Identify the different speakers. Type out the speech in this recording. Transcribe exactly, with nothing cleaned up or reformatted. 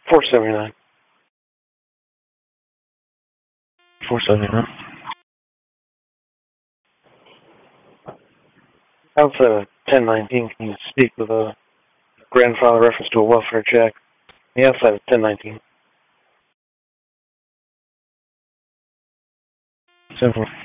Speaker 1: Four seventy nine.
Speaker 2: Four seventy nine.
Speaker 1: Outside of ten nineteen, can you speak with a grandfather reference to a welfare check? The outside of ten nineteen.
Speaker 2: Seven.